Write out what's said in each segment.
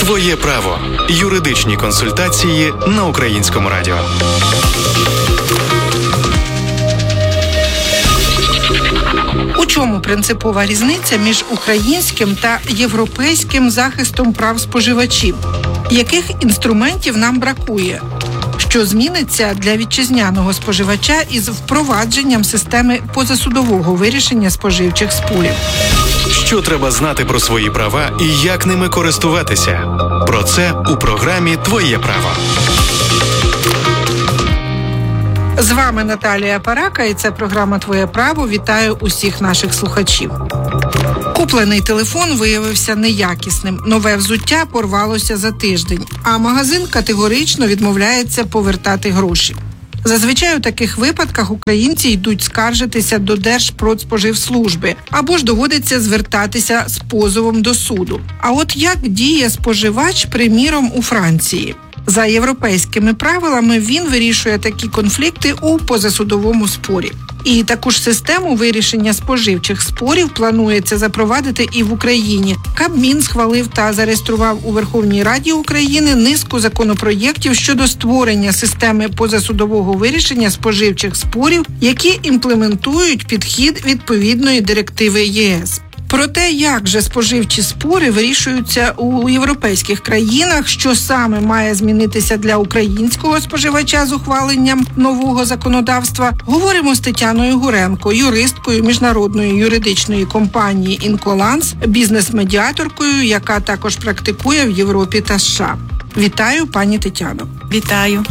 Твоє право. Юридичні консультації на Українському радіо. У чому принципова різниця між українським та європейським захистом прав споживачів? Яких інструментів нам бракує? Що зміниться для вітчизняного споживача із впровадженням системи позасудового вирішення споживчих спорів? Що треба знати про свої права і як ними користуватися? Про це у програмі «Твоє право». З вами Наталія Парака, і це програма «Твоє право». Вітаю усіх наших слухачів. Куплений телефон виявився неякісним. Нове взуття порвалося за тиждень, а магазин категорично відмовляється повертати гроші. Зазвичай у таких випадках українці йдуть скаржитися до Держпродспоживслужби або ж доводиться звертатися з позовом до суду. А от як діє споживач, приміром, у Франції? За європейськими правилами він вирішує такі конфлікти у позасудовому спорі. І таку ж систему вирішення споживчих спорів планується запровадити і в Україні. Кабмін схвалив та зареєстрував у Верховній Раді України низку законопроєктів щодо створення системи позасудового вирішення споживчих спорів, які імплементують підхід відповідної директиви ЄС. Про те, як же споживчі спори вирішуються у європейських країнах, що саме має змінитися для українського споживача з ухваленням нового законодавства, говоримо з Тетяною Гуренко, юристкою міжнародної юридичної компанії «Інколанс», бізнес-медіаторкою, яка також практикує в Європі та США. Вітаю, пані Тетяно. Вітаю.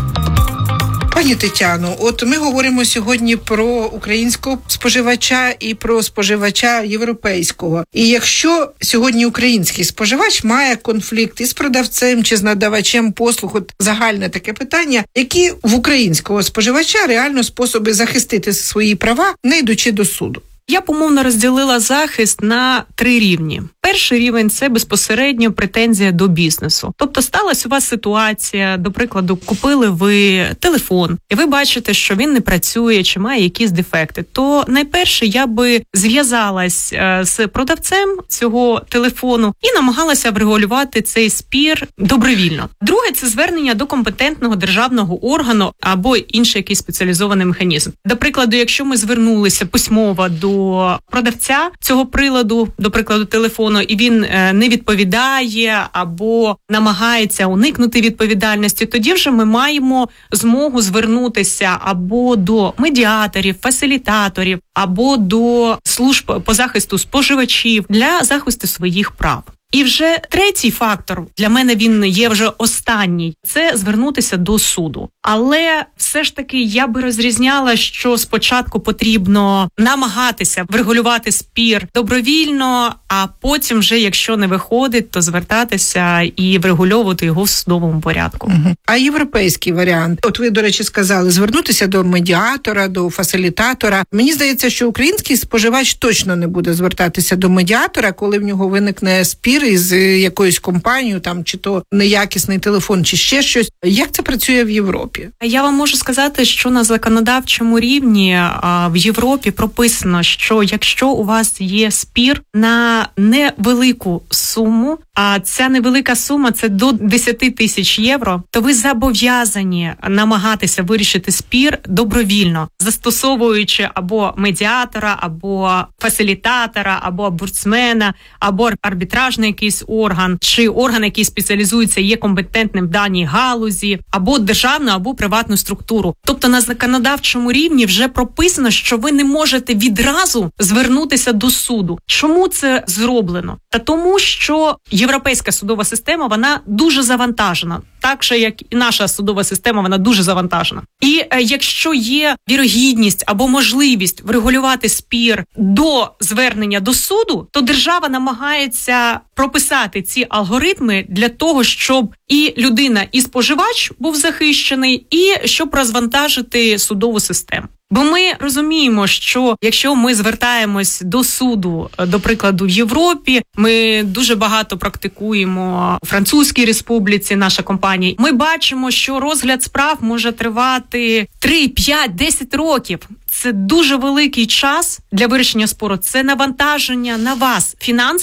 Пані Тетяно, от ми говоримо сьогодні про українського споживача і про споживача європейського. І якщо сьогодні український споживач має конфлікт із продавцем чи з надавачем послуг, от загальне таке питання, які в українського споживача реально способи захистити свої права, не йдучи до суду? Я б умовно розділила захист на 3 рівні. Перший рівень – це безпосередньо претензія до бізнесу. Тобто сталася у вас ситуація, до прикладу, купили ви телефон, і ви бачите, що він не працює чи має якісь дефекти. То найперше я би зв'язалась з продавцем цього телефону і намагалася врегулювати цей спір добровільно. Друге – це звернення до компетентного державного органу або інший якийсь спеціалізований механізм. До прикладу, якщо ми звернулися письмово до продавця цього приладу, до прикладу, телефону, і він не відповідає або намагається уникнути відповідальності, тоді вже ми маємо змогу звернутися або до медіаторів, фасилітаторів, або до служб по захисту споживачів для захисту своїх прав. І вже третій фактор, для мене він є вже останній, це звернутися до суду. Але все ж таки я би розрізняла, що спочатку потрібно намагатися врегулювати спір добровільно, а потім вже, якщо не виходить, то звертатися і врегульовувати його в судовому порядку. А європейський варіант? От ви, до речі, сказали, звернутися до медіатора, до фасилітатора. Мені здається, що український споживач точно не буде звертатися до медіатора, коли в нього виникне спір із якоюсь компанією, там, чи то неякісний телефон, чи ще щось. Як це працює в Європі? Я вам можу сказати, що на законодавчому рівні в Європі прописано, що якщо у вас є спір на невелику суму, а ця невелика сума – це до 10 тисяч євро, то ви зобов'язані намагатися вирішити спір добровільно, застосовуючи або медіатора, або фасилітатора, або омбудсмена, або арбітражний якийсь орган, чи орган, який спеціалізується, є компетентним в даній галузі, або державну, або приватну структуру. Тобто на законодавчому рівні вже прописано, що ви не можете відразу звернутися до суду. Чому це зроблено? Та тому, що європейська судова система, вона дуже завантажена. Так же, як і наша судова система, вона дуже завантажена. І якщо є вірогідність або можливість врегулювати спір до звернення до суду, то держава намагається прописати ці алгоритми для того, щоб і людина, і споживач був захищений, і щоб розвантажити судову систему. Бо ми розуміємо, що якщо ми звертаємось до суду, до прикладу, в Європі, ми дуже багато практикуємо у Французькій Республіці, наша компанія, ми бачимо, що розгляд справ може тривати 3, 5, 10 років. Це дуже великий час для вирішення спору. Це навантаження на вас фінансове,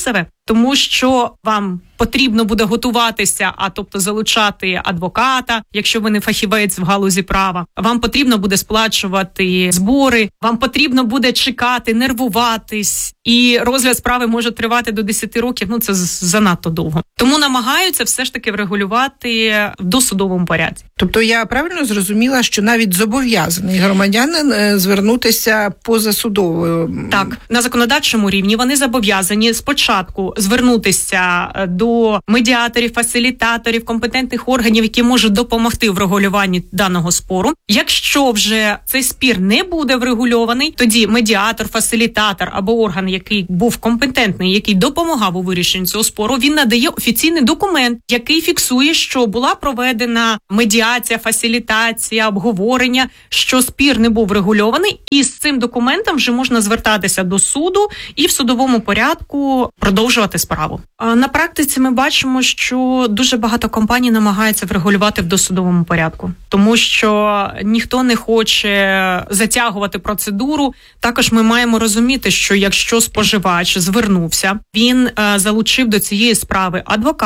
тому що вам потрібно буде готуватися, тобто залучати адвоката, якщо ви не фахівець в галузі права. Вам потрібно буде сплачувати збори, вам потрібно буде чекати, нервуватись, і розгляд справи може тривати до 10 років, це занадто довго. Тому намагаються все ж таки врегулювати в досудовому порядку. Тобто я правильно зрозуміла, що навіть зобов'язаний громадянин звернутися позасудово? Так, на законодавчому рівні вони зобов'язані спочатку звернутися до медіаторів, фасилітаторів, компетентних органів, які можуть допомогти в регулюванні даного спору. Якщо вже цей спір не буде врегульований, тоді медіатор, фасилітатор або орган, який був компетентний, який допомагав у вирішенні цього спору, він надає офіційний документ, який фіксує, що була проведена медіація, фасилітація, обговорення, що спір не був врегульований, і з цим документом вже можна звертатися до суду і в судовому порядку продовжувати справу. На практиці ми бачимо, що дуже багато компаній намагаються врегулювати в досудовому порядку, тому що ніхто не хоче затягувати процедуру. Також ми маємо розуміти, що якщо споживач звернувся, він залучив до цієї справи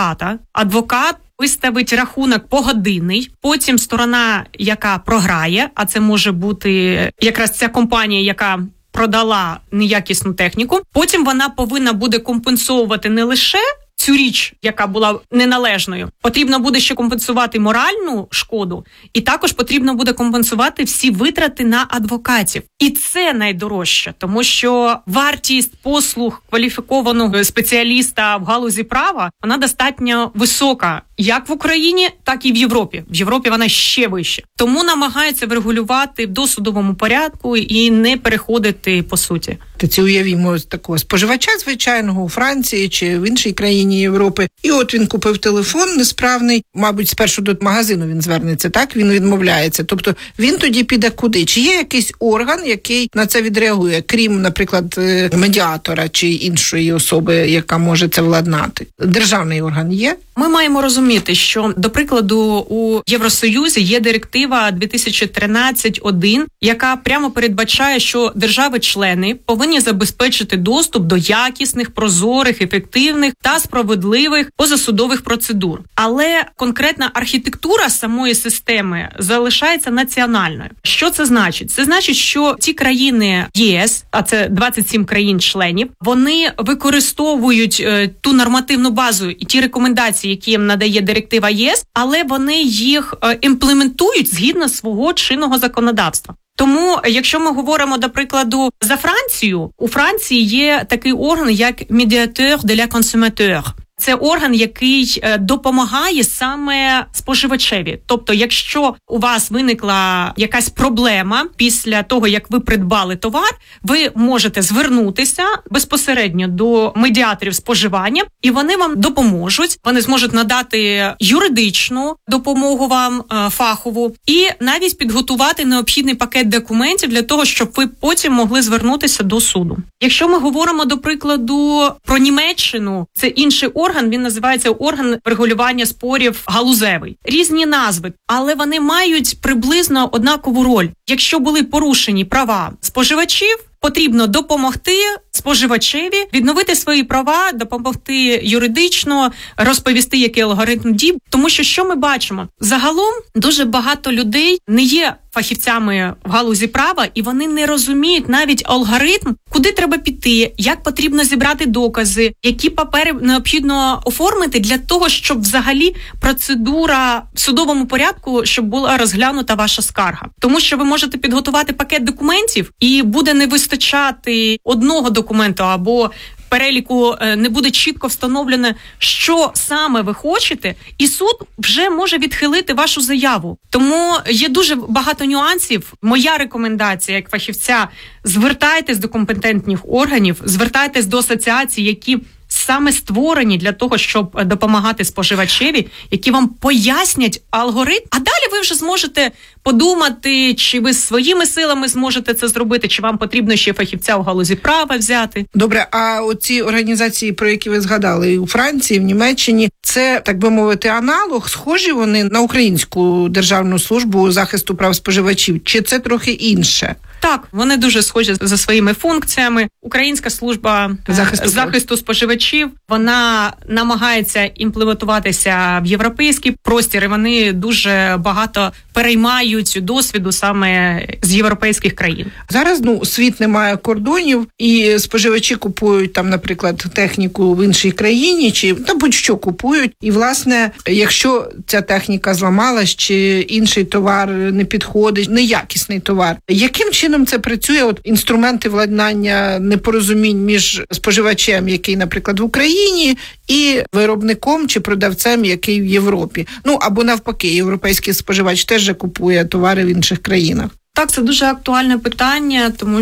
адвокат виставить рахунок погодинний, потім сторона, яка програє, а це може бути якраз ця компанія, яка продала неякісну техніку, потім вона повинна буде компенсовувати не лише цю річ, яка була неналежною, потрібно буде ще компенсувати моральну шкоду, і також потрібно буде компенсувати всі витрати на адвокатів. І це найдорожче, тому що вартість послуг кваліфікованого спеціаліста в галузі права, вона достатньо висока, як в Україні, так і в Європі. В Європі вона ще вища. Тому намагаються врегулювати в досудовому порядку і не переходити по суті. Це уявімо такого споживача звичайного у Франції чи в іншій країні Європи. І от він купив телефон несправний, мабуть, спершу до магазину він звернеться, так? Він відмовляється. Тобто він тоді піде куди? Чи є якийсь орган, який на це відреагує, крім, наприклад, медіатора чи іншої особи, яка може це владнати? Державний орган є? Ми маємо розуміти, що, до прикладу, у Євросоюзі є директива 2013-1, яка прямо передбачає, що держави-члени повинні забезпечити доступ до якісних, прозорих, ефективних та справедливих позасудових процедур. Але конкретна архітектура самої системи залишається національною. Що це значить? Це значить, що ті країни ЄС, а це 27 країн-членів, вони використовують ту нормативну базу і ті рекомендації, які їм надає директива ЄС, але вони їх імплементують згідно свого чинного законодавства. Тому, якщо ми говоримо, до прикладу, за Францію, у Франції є такий орган, як Médiateur de la consommateur. Це орган, який допомагає саме споживачеві. Тобто, якщо у вас виникла якась проблема після того, як ви придбали товар, ви можете звернутися безпосередньо до медіаторів споживання, і вони вам допоможуть. Вони зможуть надати юридичну допомогу вам, фахову, і навіть підготувати необхідний пакет документів для того, щоб ви потім могли звернутися до суду. Якщо ми говоримо, до прикладу, про Німеччину, це інший орган, він називається орган регулювання спорів галузевий. Різні назви, але вони мають приблизно однакову роль. Якщо були порушені права споживачів, потрібно допомогти споживачеві відновити свої права, допомогти юридично, розповісти, який алгоритм дій. Тому що ми бачимо? Загалом дуже багато людей не є фахівцями в галузі права, і вони не розуміють навіть алгоритм, куди треба піти, як потрібно зібрати докази, які папери необхідно оформити для того, щоб взагалі процедура в судовому порядку, щоб була розглянута ваша скарга. Тому що ви можете підготувати пакет документів, і буде не вистачати одного документу або переліку не буде чітко встановлено, що саме ви хочете, і суд вже може відхилити вашу заяву. Тому є дуже багато нюансів. Моя рекомендація як фахівця – звертайтесь до компетентних органів, звертайтесь до асоціацій, які саме створені для того, щоб допомагати споживачеві, які вам пояснять алгоритм, а далі ви вже зможете подумати, чи ви своїми силами зможете це зробити, чи вам потрібно ще фахівця в галузі права взяти. Добре, а оці організації, про які ви згадали, і у Франції, в Німеччині, це, так би мовити, аналог, схожі вони на Українську державну службу захисту прав споживачів, чи це трохи інше? Так, вони дуже схожі за своїми функціями. Українська служба захисту споживачів, вона намагається імплементуватися в європейський простір, і вони дуже багато переймають досвіду саме з європейських країн. Зараз, світ не має кордонів, і споживачі купують там, наприклад, техніку в іншій країні, чи будь-що купують. І, власне, якщо ця техніка зламалась, чи інший товар не підходить, неякісний товар, яким чином це працює? От інструменти владнання непорозумінь між споживачем, який, наприклад, в Україні, і виробником чи продавцем, який в Європі. Або навпаки, європейський споживач теж купує товари в інших країнах. Так, це дуже актуальне питання, тому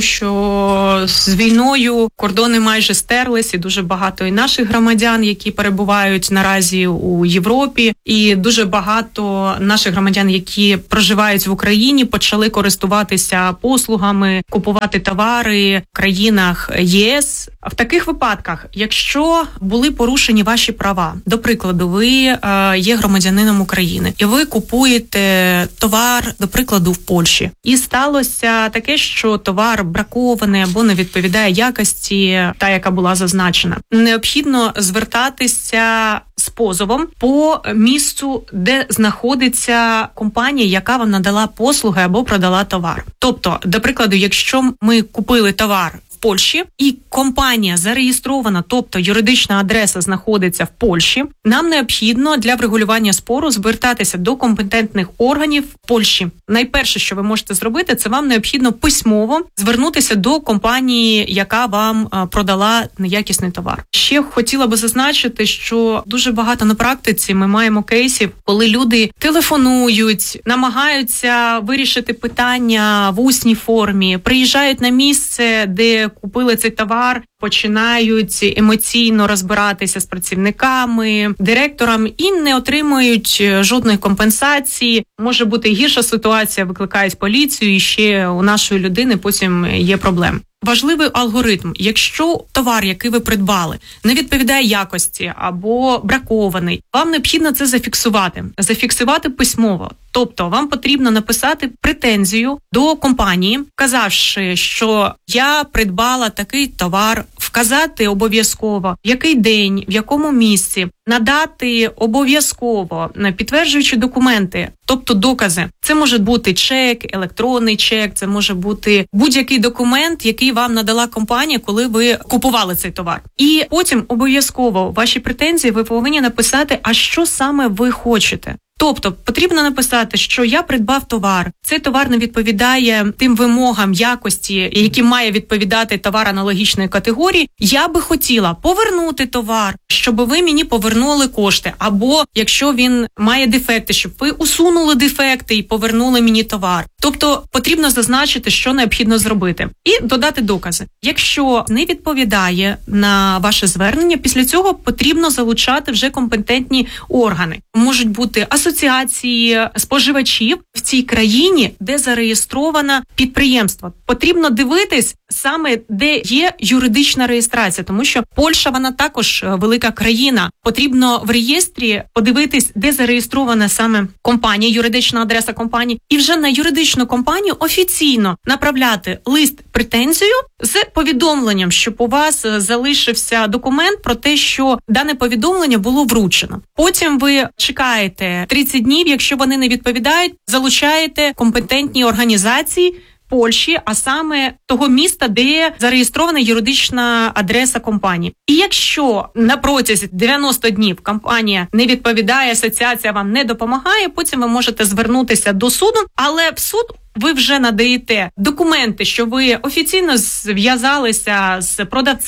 що з війною кордони майже стерлись, і дуже багато і наших громадян, які перебувають наразі у Європі, і дуже багато наших громадян, які проживають в Україні, почали користуватися послугами, купувати товари в країнах ЄС. В таких випадках, якщо були порушені ваші права, до прикладу, ви є громадянином України, і ви купуєте товар, до прикладу, в Польщі, і сталося таке, що товар бракований або не відповідає якості, та, яка була зазначена. Необхідно звертатися з позовом по місцю, де знаходиться компанія, яка вам надала послуги або продала товар. Тобто, до прикладу, якщо ми купили товар в Польщі і компанія зареєстрована, тобто юридична адреса знаходиться в Польщі, нам необхідно для врегулювання спору звертатися до компетентних органів Польщі. Найперше, що ви можете зробити, це вам необхідно письмово звернутися до компанії, яка вам продала неякісний товар. Ще хотіла би зазначити, що дуже багато на практиці ми маємо кейсів, коли люди телефонують, намагаються вирішити питання в усній формі, приїжджають на місце, де купили цей товар, починають емоційно розбиратися з працівниками, директором і не отримують жодної компенсації. Може бути гірша ситуація, викликають поліцію, і ще у нашої людини потім є проблеми. Важливий алгоритм. Якщо товар, який ви придбали, не відповідає якості або бракований, вам необхідно це зафіксувати. Зафіксувати письмово. Тобто вам потрібно написати претензію до компанії, вказавши, що я придбала такий товар, вказати обов'язково, в який день, в якому місці, надати обов'язково підтверджуючі документи, тобто докази. Це може бути чек, електронний чек, це може бути будь-який документ, який вам надала компанія, коли ви купували цей товар. І потім обов'язково ваші претензії ви повинні написати, а що саме ви хочете. Тобто потрібно написати, що я придбав товар, цей товар не відповідає тим вимогам якості, які має відповідати товар аналогічної категорії, я би хотіла повернути товар, щоб ви мені повернули кошти, або якщо він має дефекти, щоб ви усунули дефекти і повернули мені товар. Тобто потрібно зазначити, що необхідно зробити, і додати докази. Якщо не відповідає на ваше звернення, після цього потрібно залучати вже компетентні органи. Можуть бути асоціації споживачів в цій країні, де зареєстровано підприємство. Потрібно дивитись саме, де є юридична реєстрація, тому що Польща, вона також велика країна. Потрібно в реєстрі подивитись, де зареєстрована саме компанія, юридична адреса компанії, і вже на юридичну компанію офіційно направляти лист-претензію з повідомленням, щоб у вас залишився документ про те, що дане повідомлення було вручено. Потім ви чекаєте 30 днів, якщо вони не відповідають, залучаєте компетентні організації Польщі, а саме того міста, де зареєстрована юридична адреса компанії. І якщо на протязі 90 днів компанія не відповідає, асоціація вам не допомагає, потім ви можете звернутися до суду, але в суд ви вже надаєте документи, що ви офіційно зв'язалися з продавцем,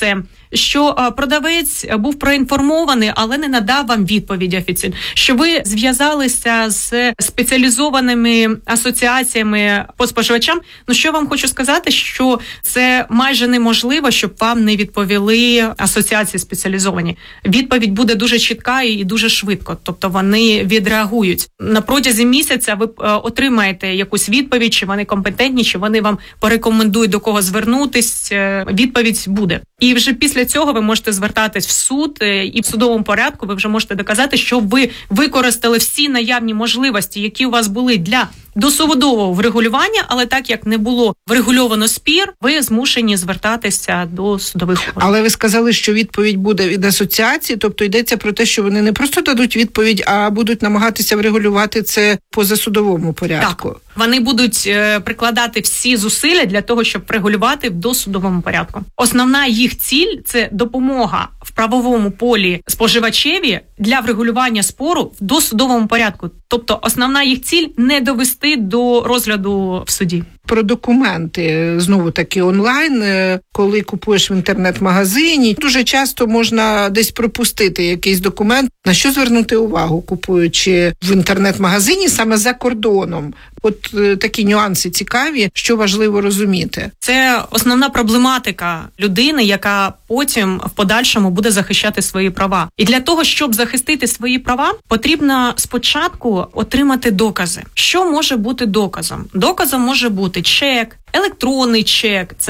що продавець був проінформований, але не надав вам відповідь офіційно, що ви зв'язалися з спеціалізованими асоціаціями по споживачам. Ну, що вам хочу сказати, що це майже неможливо, щоб вам не відповіли асоціації спеціалізовані. Відповідь буде дуже чітка і дуже швидко, тобто вони відреагують. На протязі місяця ви отримаєте якусь відповідь, чи вони компетентні, чи вони вам порекомендують до кого звернутись. Відповідь буде. І вже після цього ви можете звертатись в суд, і в судовому порядку ви вже можете доказати, що ви використали всі наявні можливості, які у вас були для досудового врегулювання, але так як не було врегульовано спір, ви змушені звертатися до судових органів. Але ви сказали, що відповідь буде від асоціації, тобто йдеться про те, що вони не просто дадуть відповідь, а будуть намагатися врегулювати це по засудовому порядку. Так, вони будуть прикладати всі зусилля для того, щоб врегулювати в досудовому порядку. Основна їх ціль – це допомога в правовому полі споживачеві для врегулювання спору в досудовому порядку. Тобто основна їх ціль – не довести до розгляду в суді. Про документи, знову таки онлайн, коли купуєш в інтернет-магазині, дуже часто можна десь пропустити якийсь документ. На що звернути увагу, купуючи в інтернет-магазині саме за кордоном? От такі нюанси цікаві, що важливо розуміти. Це основна проблематика людини, яка потім в подальшому буде захищати свої права. І для того, щоб захистити свої права, потрібно спочатку отримати докази. Що може бути доказом? Доказом може бути чек, електронний чек, це